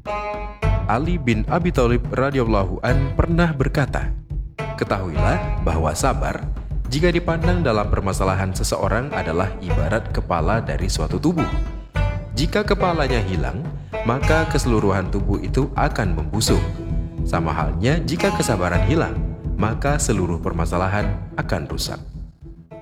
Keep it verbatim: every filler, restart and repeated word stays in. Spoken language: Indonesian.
Ali bin Abi Thalib radhiyallahu an pernah berkata, "Ketahuilah bahwa sabar, jika dipandang dalam permasalahan seseorang adalah ibarat kepala dari suatu tubuh. Jika kepalanya hilang, maka keseluruhan tubuh itu akan membusuk. Sama halnya jika kesabaran hilang, maka seluruh permasalahan akan rusak."